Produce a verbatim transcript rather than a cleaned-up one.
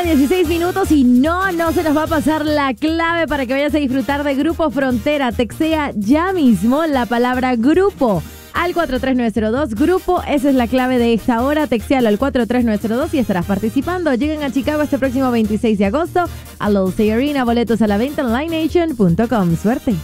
dieciséis minutos y no, no se nos va a pasar la clave para que vayas a disfrutar de Grupo Frontera. Textea ya mismo la palabra grupo al cuatro tres nueve cero dos. Grupo, esa es la clave de esta hora. Textealo al cuatro tres nueve cero dos y estarás participando. Lleguen a Chicago este próximo veintiséis de agosto a Little Say Arena. Boletos a la venta en live nation punto com. Suerte.